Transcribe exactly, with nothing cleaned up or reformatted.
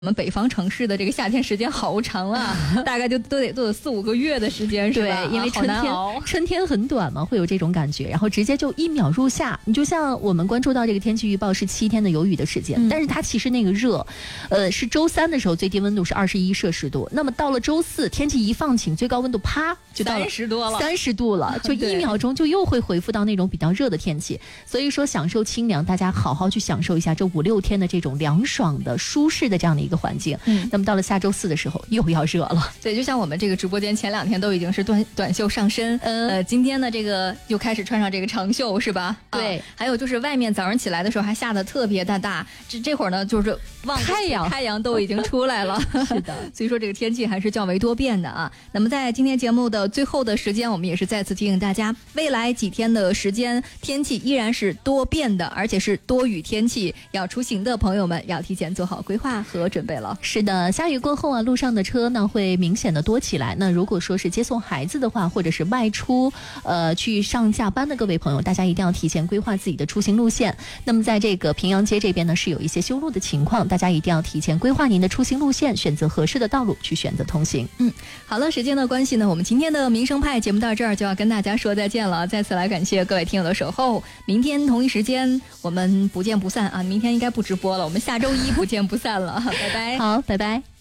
我们北方城市的这个夏天时间好长啊，大概就都得都有四五个月的时间，是吧？ 对，因为春天、 啊、 春天很短嘛，会有这种感觉，然后直接就一秒入夏。你就像我们关注到这个天气预报是七天的有雨的时间，嗯、但是它其实那个热，呃，是周三的时候最低温度是二十一摄氏度，那么到了周四天气一放晴，最高温度啪就到了三十多了， 三十度了，就一秒钟就又会恢复到那种比较热的天气。所以说，享受清凉，大家好好去享受一下这五六天的这种凉爽的、舒适的这样的一个环境。嗯。那么到了下周四的时候又要热了， 对，就像我们这个直播间前两天都已经是短短袖上身，嗯、呃，今天呢这个又开始穿上这个长袖，是吧？ 对、 啊，还有就是外面早上起来的时候还下得特别的大，这这会儿呢就是望太阳太阳都已经出来了， 是的， 所以说这个天气还是较为多变的啊。那么在今天节目的最后的时间，我们也是再次提醒大家，未来几天的时间天气依然是多变的，而且是多雨天气，要出行的朋友们要提前做好规划和准备了。 是的。呃，下雨过后啊，路上的车呢会明显的多起来。那如果说是接送孩子的话，或者是外出呃去上下班的各位朋友，大家一定要提前规划自己的出行路线。那么在这个平阳街这边呢，是有一些修路的情况，大家一定要提前规划您的出行路线，选择合适的道路去选择通行。 嗯，好了，时间的关系呢，我们今天的民生派节目到这儿就要跟大家说再见了。再次来感谢各位听友的守候，明天同一时间我们不见不散啊！明天应该不直播了，我们下周一不见不散了，拜拜。 好，拜拜。